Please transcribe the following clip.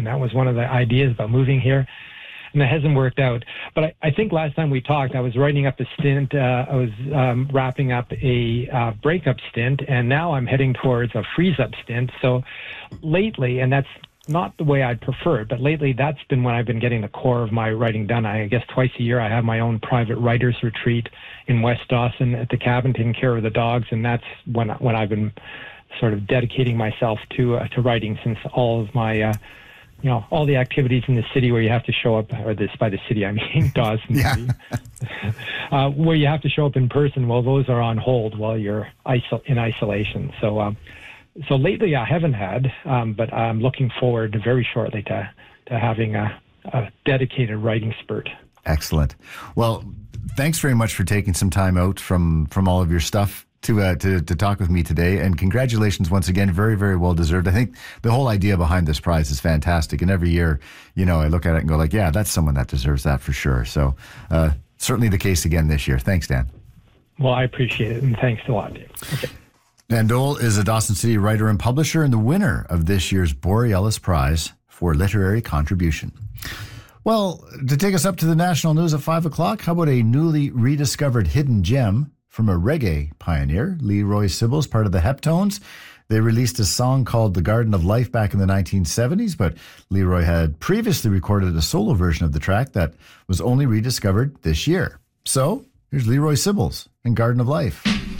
and that was one of the ideas about moving here. And that hasn't worked out. But I think last time we talked, I was writing up a stint. I was wrapping up a breakup stint, and now I'm heading towards a freeze-up stint. So lately, and that's not the way I'd prefer it, but lately that's been when I've been getting the core of my writing done. I guess twice a year I have my own private writer's retreat in West Dawson at the cabin, taking care of the dogs, and that's when I've been sort of dedicating myself to writing, since all of my all the activities in the city where you have to show up, or this by the city, I mean Dawson City, where you have to show up in person, well, those are on hold while you're in isolation. So lately I haven't had, but I'm looking forward very shortly to having a dedicated writing spurt. Excellent. Well, thanks very much for taking some time out from all of your stuff to talk with me today, and congratulations once again. Very, very well deserved. I think the whole idea behind this prize is fantastic, and every year, I look at it and go like, yeah, that's someone that deserves that for sure. So certainly the case again this year. Thanks, Dan. Well, I appreciate it, and thanks a lot, Dave. Okay. Dan Dole is a Dawson City writer and publisher, and the winner of this year's Borealis Prize for Literary Contribution. Well, to take us up to the national news at 5 o'clock, how about a newly rediscovered hidden gem from a reggae pioneer, Leroy Sibbles, part of the Heptones. They released a song called The Garden of Life back in the 1970s, but Leroy had previously recorded a solo version of the track that was only rediscovered this year. So here's Leroy Sibbles and Garden of Life.